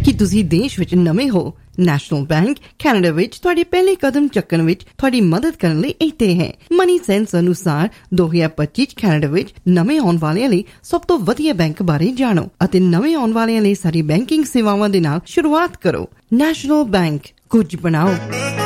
ਕਿ ਤੁਸੀਂ ਦੇਸ਼ ਵਿੱਚ ਨਵੇਂ ਹੋ? ਨੈਸ਼ਨਲ ਬੈਂਕ ਕੈਨੇਡਾ ਵਿੱਚ ਤੁਹਾਡੇ ਪਹਿਲੇ ਕਦਮ ਚੱਕਣ ਵਿੱਚ ਤੁਹਾਡੀ ਮਦਦ ਕਰਨ ਲਈ ਇੱਥੇ ਹੈ। ਮਨੀ ਸੈਂਸ ਅਨੁਸਾਰ 2025 ਕੈਨੇਡਾ ਵਿੱਚ ਨਵੇਂ ਆਉਣ ਵਾਲਿਆਂ ਲਈ ਸਭ ਤੋਂ ਵਧੀਆ ਬੈਂਕ ਬਾਰੇ ਜਾਣੋ ਅਤੇ ਨਵੇਂ ਆਉਣ ਵਾਲਿਆਂ ਲਈ ਸਾਰੀ ਬੈਂਕਿੰਗ ਸੇਵਾਵਾਂ ਦੇ ਨਾਲ ਸ਼ੁਰੂਆਤ ਕਰੋ। ਨੈਸ਼ਨਲ ਬੈਂਕ, ਕੁਝ ਬਣਾਓ।